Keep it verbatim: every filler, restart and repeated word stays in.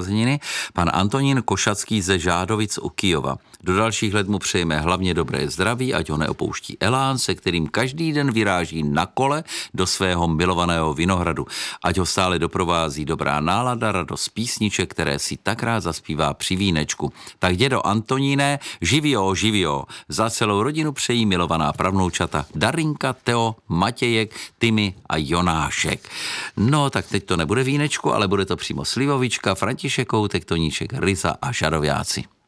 narozeniny, pan Antonín Košacký ze Žádovic u Kyjova. Do dalších let mu přejeme hlavně dobré zdraví, ať ho neopouští elán, se kterým každý den vyráží na kole do svého milovaného vinohradu. Ať ho stále doprovází dobrá nálada, radost písniček, které si tak rád zaspívá při vínečku. Tak dědo Antoníne, živio, živio. Za celou rodinu přejí milovaná pravnoučata Darinka, Teo, Matějek, Tymy a Jonášek. No, tak teď to nebude vínečku, ale bude to přímo slivovička, František Koutek, Toníček, Ryza a Žadováci.